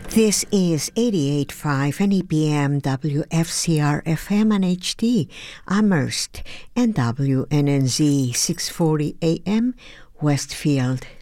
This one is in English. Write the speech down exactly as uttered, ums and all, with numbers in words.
This is eighty-eight point five N E P M W F C R F M and H D Amherst and W N N Z six forty A M Westfield.